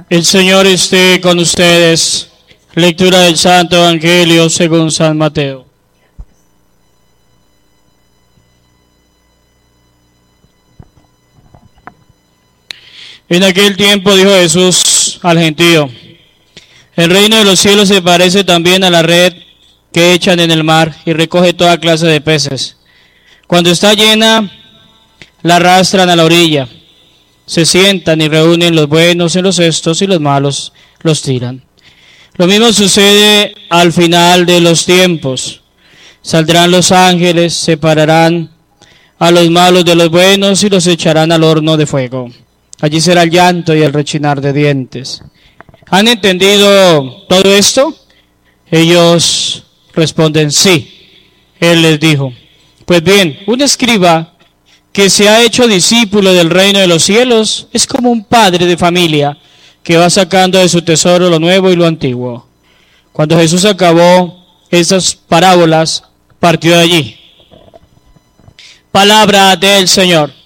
El Señor esté con ustedes. Lectura del Santo Evangelio según San Mateo. En aquel tiempo dijo Jesús al gentío: el reino de los cielos se parece también a la red que echan en el mar y recoge toda clase de peces. Cuando está llena, la arrastran a la orilla. Se sientan y reúnen los buenos en los cestos y los malos los tiran. Lo mismo sucede al final de los tiempos. Saldrán los ángeles, separarán a los malos de los buenos y los echarán al horno de fuego. Allí será el llanto y el rechinar de dientes. ¿Han entendido todo esto? Ellos responden sí. Él les dijo: pues bien, un escriba que se ha hecho discípulo del reino de los cielos es como un padre de familia que va sacando de su tesoro lo nuevo y lo antiguo. Cuando Jesús acabó esas parábolas, partió de allí. Palabra del Señor.